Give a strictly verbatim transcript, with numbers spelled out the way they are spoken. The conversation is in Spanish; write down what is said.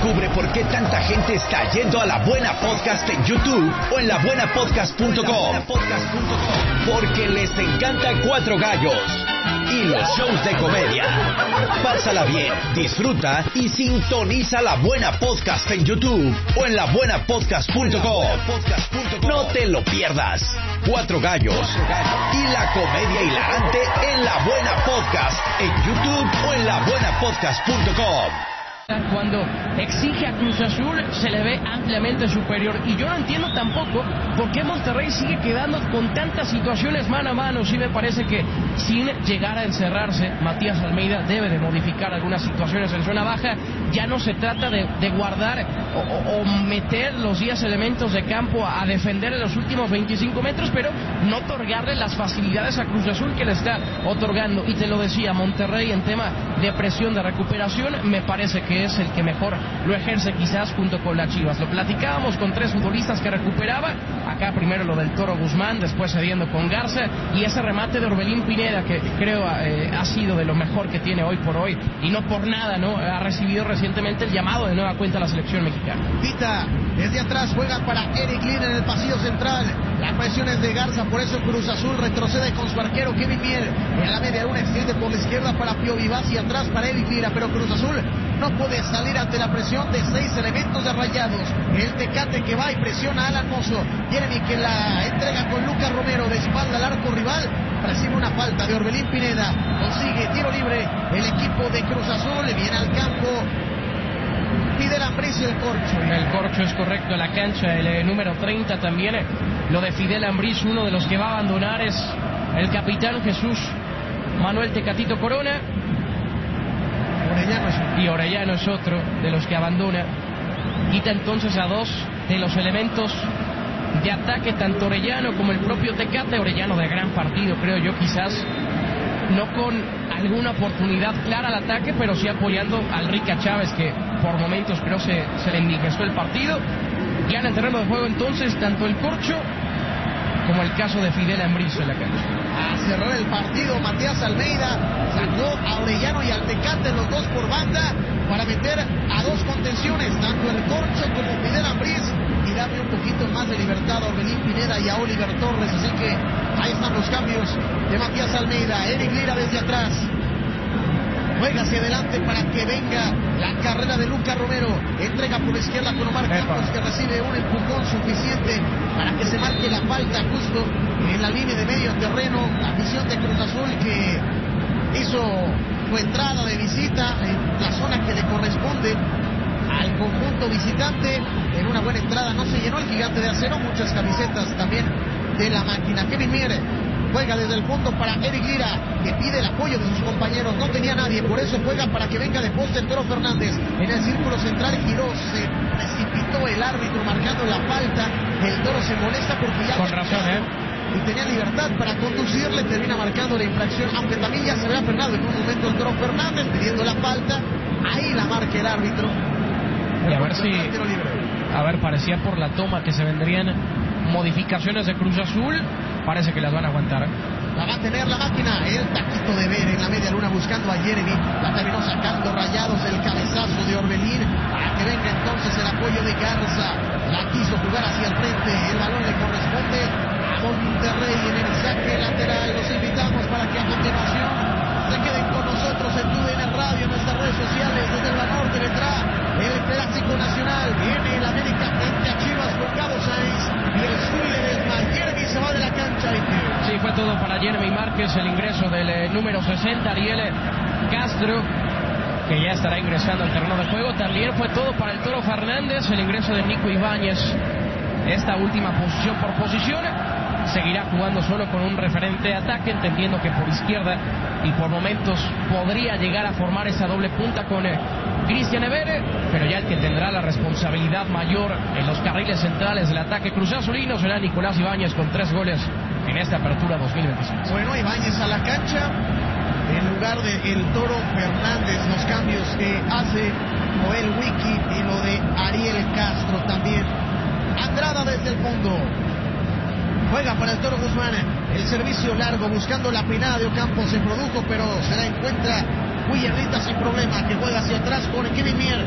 Descubre por qué tanta gente está yendo a La Buena Podcast en YouTube o en la buena podcast punto com. Porque les encanta Cuatro Gallos y los shows de comedia. Pásala bien, disfruta y sintoniza La Buena Podcast en YouTube o en la buena podcast punto com. No te lo pierdas. Cuatro Gallos y la comedia hilarante en La Buena Podcast en YouTube o en la buena podcast punto com. Cuando exige a Cruz Azul se le ve ampliamente superior, y yo no entiendo tampoco por qué Monterrey sigue quedando con tantas situaciones mano a mano. Sí me parece que sin llegar a encerrarse, Matías Almeida debe de modificar algunas situaciones en zona baja. Ya no se trata de, de guardar o, o meter los diez elementos de campo a defender en los últimos veinticinco metros, pero no otorgarle las facilidades a Cruz Azul que le está otorgando. Y te lo decía, Monterrey en tema de presión de recuperación me parece que es el que mejor lo ejerce, quizás junto con las Chivas. Lo platicábamos con tres futbolistas que recuperaba. Acá primero lo del Toro Guzmán, después cediendo con Garza, y ese remate de Orbelín Pineda que creo eh, ha sido de lo mejor que tiene hoy por hoy, y no por nada, ¿no? Ha recibido recientemente el llamado de nueva cuenta a la selección mexicana. Tita, desde atrás juega para Eric Lin en el pasillo central. La presión es de Garza, por eso Cruz Azul retrocede con su arquero Kevin Mier. En la media luna extiende por la izquierda para Pío Vivas y atrás para Eric Lira, pero Cruz Azul no puede salir ante la presión de seis elementos de Rayados. El Tecate que va y presiona a Alan Mozo. Jeremy que la entrega con Lucas Romero de espalda al arco rival. Recibe una falta de Orbelín Pineda. Consigue tiro libre el equipo de Cruz Azul. Viene al campo Fidel Ambriz y el Corcho. El Corcho es correcto en la cancha. El eh, número treinta también. Eh, lo de Fidel Ambriz, uno de los que va a abandonar es el capitán Jesús Manuel Tecatito Corona. Orellano es... Y Orellano es otro de los que abandona. Quita entonces a dos de los elementos de ataque, tanto Orellano como el propio Tecate. Orellano de gran partido, creo yo, quizás no con alguna oportunidad clara al ataque, pero sí apoyando al Rica Chávez, que por momentos creo se, se le indigestó el partido. Ya en el terreno de juego entonces tanto el Corcho como el caso de Fidel Ambriz en la cancha. A cerrar el partido, Matías Almeida sacó a Orellano y al Tecate, los dos por banda, para meter a dos contenciones, tanto el Corcho como Fidel Ambriz, y darle un poquito más de libertad a Orbelín Pineda y a Oliver Torres. Así que ahí están los cambios de Matías Almeida. Eric Lira desde atrás juega hacia adelante para que venga la carrera de Lucas Romero. Entrega por la izquierda con Omar Campos, que recibe un empujón suficiente para que se marque la falta justo en la línea de medio terreno. La afición de Cruz Azul que hizo su entrada de visita en la zona que le corresponde al conjunto visitante. En una buena entrada no se llenó el Gigante de Acero. Muchas camisetas también de la máquina. Kevin Mier juega desde el fondo para Eric Lira, que pide el apoyo de sus compañeros. No tenía nadie, por eso juega para que venga de poste el Toro Fernández. En el círculo central giró, se precipitó el árbitro marcando la falta. El Toro se molesta porque ya... Con razón, ¿eh? Y tenía libertad para conducirle, termina marcando la infracción, aunque también ya se había frenado en un momento el Toro Fernández pidiendo la falta. Ahí la marca el árbitro. Y a ver si... A ver, parecía por la toma que se vendrían modificaciones de Cruz Azul. Parece que las van a aguantar. La va a tener la máquina. El taquito de ver en la media luna buscando a Jeremy. La terminó sacando Rayados, el cabezazo de Orbelín para que venga entonces el apoyo de Garza. La quiso jugar hacia el frente. El balón le corresponde a Monterrey en el saque lateral. Los invitamos para que a continuación se queden con nosotros en Tu D N Radio, en nuestras redes sociales. Desde el norte vendrá el Clásico Nacional. Viene el América frente a Chivas con Gabo Sainz y el Zuile del Mar. Jeremy se va de la cancha. Y... Sí, fue todo para Jeremy Márquez, el ingreso del eh, número sesenta, Ariel Castro, que ya estará ingresando al terreno de juego. También fue todo para el Toro Fernández, el ingreso de Nico Ibáñez, esta última posición por posición. Seguirá jugando solo con un referente de ataque, entendiendo que por izquierda y por momentos podría llegar a formar esa doble punta con eh, Cristian Evere, pero ya el que tendrá la responsabilidad mayor en los carriles centrales del ataque Cruz Azulino será Nicolás Ibáñez, con tres goles en esta apertura dos mil veintiséis. Bueno, Ibáñez a la cancha en lugar de el Toro Fernández. Los cambios que hace Joel Wiki y lo de Ariel Castro también. Andrada desde el fondo. Juega para el Toro Guzmán. El servicio largo buscando la peinada de Ocampo se produjo, pero se la encuentra Willerita sin problema, que juega hacia atrás con Kevin Mier.